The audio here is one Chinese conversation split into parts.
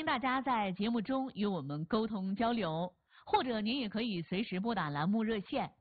迎大家在节目中与我们沟通交流，或者您也可以随时拨打栏目热线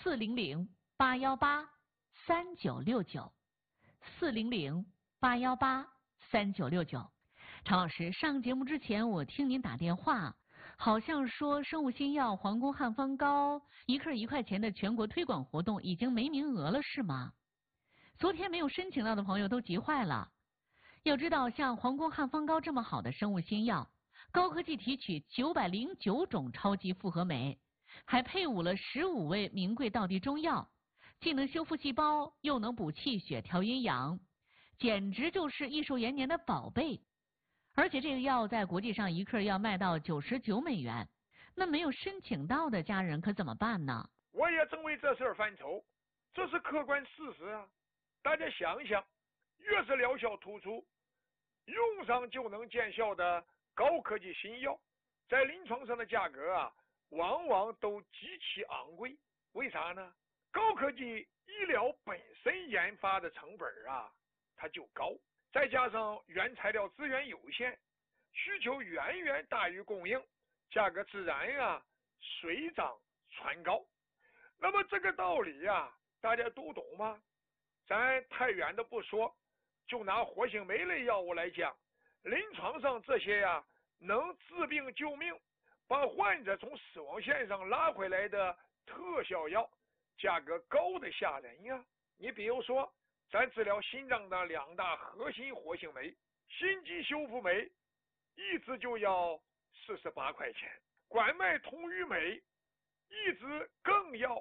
400-818-3969，400-818-3969。常老师，上节目之前我听您打电话，好像说生物新药皇宫汉方膏1克1块钱的全国推广活动已经没名额了，是吗？昨天没有申请到的朋友都急坏了。要知道，像皇宫汉方膏这么好的生物新药，高科技提取909种超级复合酶，还配伍了15味名贵道地中药，既能修复细胞，又能补气血、调阴阳，简直就是益寿延年的宝贝。而且这个药在国际上1克要卖到99美元，那没有申请到的家人可怎么办呢？ 我也正为这事儿犯愁，这是客观事实啊。大家想想，越是疗效突出，用上就能见效的高科技新药，在临床上的价格啊，往往都极其昂贵。为啥呢？高科技医疗本身研发的成本啊，它就高，再加上原材料资源有限，需求远远大于供应，价格自然啊水涨船高。那么这个道理啊，大家都懂吗？咱太远的不说，就拿活性酶类药物来讲，临床上这些呀，能治病救命，把患者从死亡线上拉回来的特效药，价格高得吓人呀。你比如说，咱治疗心脏的2大核心活性酶，心肌修复酶一支就要48块钱，管脉通瘀酶一支更要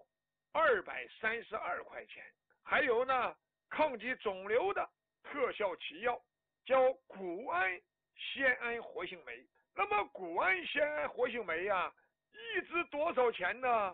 232块钱。还有呢，抗击肿瘤的特效奇药叫谷氨酰胺活性酶。那么谷氨酰胺活性酶啊，一支多少钱呢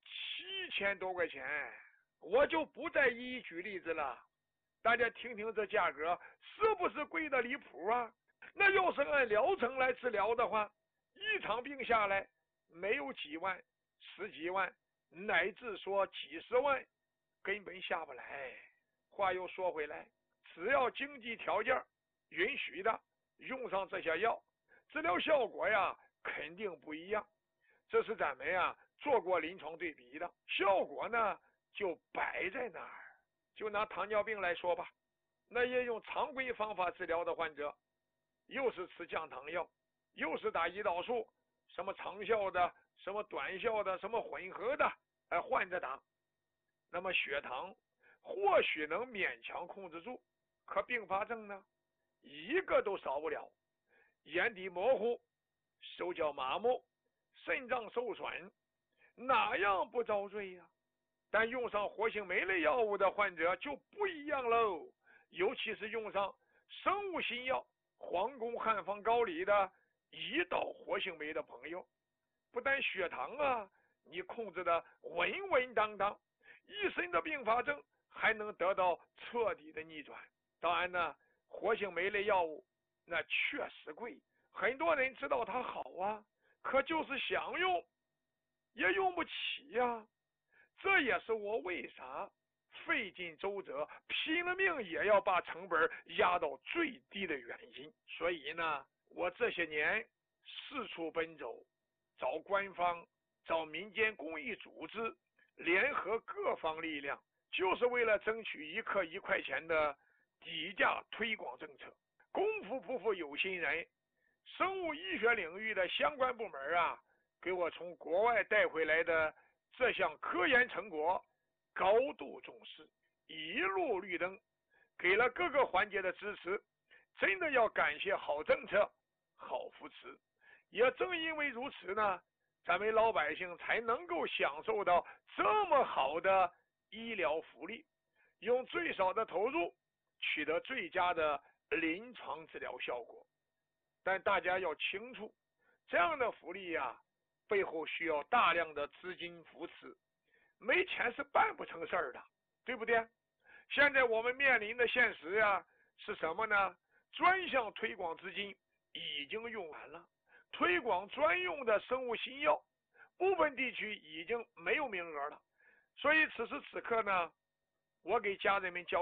？7000多块钱。我就不再一一举例子了，大家听听这价格是不是贵的离谱啊？那要是按疗程来治疗的话，一场病下来没有几万、10几万，乃至说几十万，根本下不来。话又说回来，只要经济条件允许的，用上这些药，治疗效果呀肯定不一样。这是咱们呀做过临床对比的，效果呢就摆在那儿。就拿糖尿病来说吧，那些用常规方法治疗的患者，又是吃降糖药，又是打胰岛素，什么长效的，什么短效的，什么混合的，换着打。那么血糖或许能勉强控制住，可并发症呢，一个都少不了。眼底模糊、手脚麻木、肾脏受损，哪样不遭罪呀？但用上活性酶类药物的患者就不一样喽，尤其是用上生物新药皇宫汉方膏里的胰岛活性酶的朋友，不但血糖啊你控制的稳稳当当，一身的并发症还能得到彻底的逆转。当然呢，活性酶类药物那确实贵，很多人知道它好啊，可就是想用也用不起呀。这也是我为啥费尽周折拼了命也要把成本压到最低的原因。所以呢，我这些年四处奔走，找官方，找民间公益组织，联合各方力量，就是为了争取1克1块钱的底价推广政策。功夫不负有心人，生物医学领域的相关部门啊，给我从国外带回来的这项科研成果高度重视，一路绿灯，给了各个环节的支持，真的要感谢好政策、好扶持。也正因为如此呢，咱们老百姓才能够享受到这么好的医疗福利，用最少的投入取得最佳的临床治疗效果。但大家要清楚，这样的福利呀，背后需要大量的资金扶持，没钱是办不成事儿的，对不对？现在我们面临的现实呀，是什么呢？专项推广资金已经用完了，推广专用的生物新药，部分地区已经没有名额了。所以此时此刻呢，我给家人们交